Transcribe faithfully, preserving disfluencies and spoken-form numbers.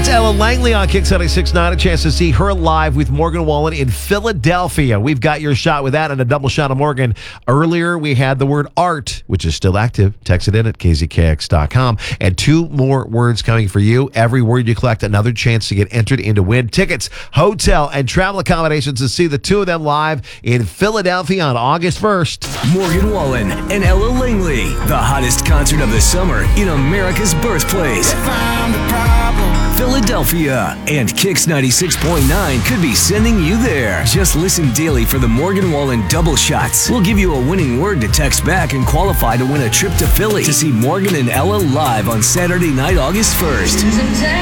That's Ellen Langley on Kix ninety-six point nine. A chance to see her live with Morgan Wallen in Philadelphia. We've got your shot with that and a double shot of Morgan. Earlier, we had the word art, which is still active. Text it in at K Z K X dot com. And two more words coming for you. Every word you collect, another chance to get entered in to win tickets, hotel, and travel accommodations to see the two of them live in Philadelphia on August first. Morgan Wallen and Ella Langley, the hottest concert of the summer in America's birthplace. Philadelphia, and Kix ninety-six point nine could be sending you there. Just listen daily for the Morgan Wallen double shots. We'll give you a winning word to text back and qualify to win a trip to Philly to see Morgan and Ella live on Saturday night, August first.